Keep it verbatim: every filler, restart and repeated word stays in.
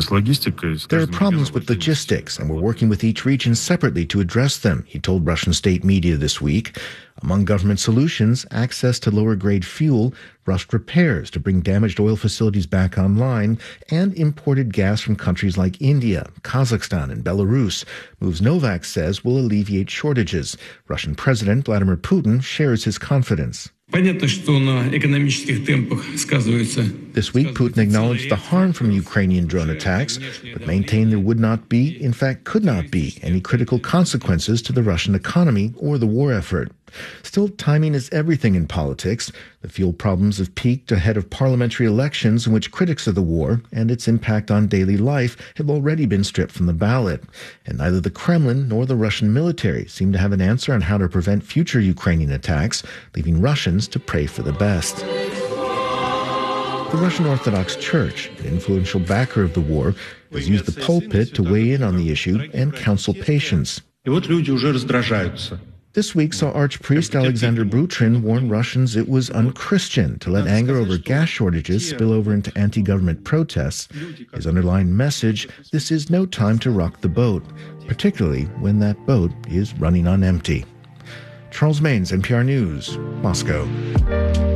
There are problems with logistics, and we're working with each region separately to address them, he told Russian state media this week. Among government solutions, access to lower-grade fuel, rushed repairs to bring damaged oil facilities back online, and imported gas from countries like India, Kazakhstan, and Belarus, moves Novak says will alleviate shortages. Russian President Vladimir Putin shares his confidence. This week, Putin acknowledged the harm from Ukrainian drone attacks, but maintained there would not be, in fact could not be, any critical consequences to the Russian economy or the war effort. Still, timing is everything in politics. The fuel problems have peaked ahead of parliamentary elections in which critics of the war and its impact on daily life have already been stripped from the ballot. And neither the Kremlin nor the Russian military seem to have an answer on how to prevent future Ukrainian attacks, leaving Russians to pray for the best. The Russian Orthodox Church, an influential backer of the war, has used the pulpit to weigh in on the issue and counsel patience. This week saw Archpriest Alexander Brutrin warn Russians it was unchristian to let anger over gas shortages spill over into anti-government protests. His underlying message, this is no time to rock the boat, particularly when that boat is running on empty. Charles Maynes, N P R News, Moscow.